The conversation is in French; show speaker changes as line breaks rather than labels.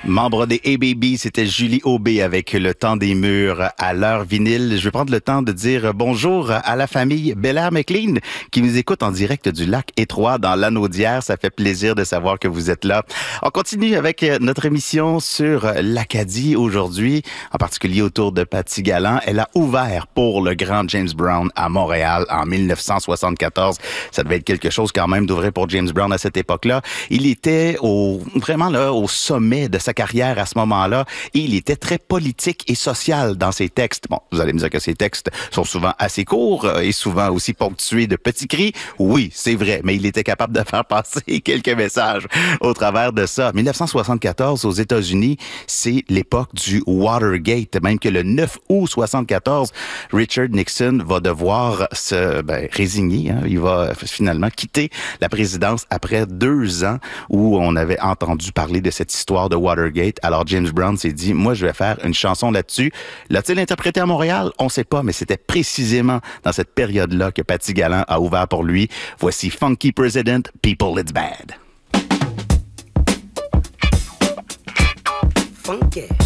Membre des A-Baby, c'était Julie Aubé avec Le Temps des Murs à l'heure vinyle. Je vais prendre le temps de dire bonjour à la famille Belair-McLean qui nous écoute en direct du lac Étroit dans l'Anaudière. Ça fait plaisir de savoir que vous êtes là. On continue avec notre émission sur l'Acadie aujourd'hui, en particulier autour de Patty Galland. Elle a ouvert pour le grand James Brown à Montréal en 1974. Ça devait être quelque chose quand même d'ouvrir pour James Brown à cette époque-là. Il était vraiment au sommet de sa carrière à ce moment-là et il était très politique et social dans ses textes. Bon, vous allez me dire que ses textes sont souvent assez courts et souvent aussi ponctués de petits cris. Oui, c'est vrai, mais il était capable de faire passer quelques messages au travers de ça. 1974 aux États-Unis, c'est l'époque du Watergate, même que le 9 août 74, Richard Nixon va devoir se résigner. Il va finalement quitter la présidence après 2 ans où on avait entendu parler de cette histoire de Watergate. Alors James Brown s'est dit, moi je vais faire une chanson là-dessus. L'a-t-il interprété à Montréal? On sait pas, mais c'était précisément dans cette période-là que Patty Galland a ouvert pour lui. Voici Funky President, People It's Bad.
Funky.